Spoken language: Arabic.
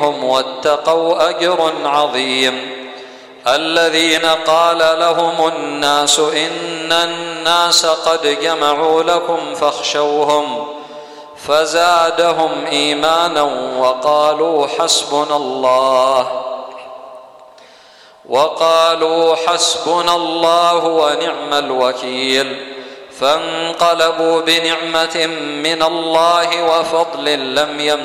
منهم واتقوا أجر عظيم. الذين قال لهم الناس إن الناس قد جمعوا لكم فاخشوهم فزادهم إيمانا وقالوا حسبنا الله ونعم الوكيل. فانقلبوا بنعمة من الله وفضل لم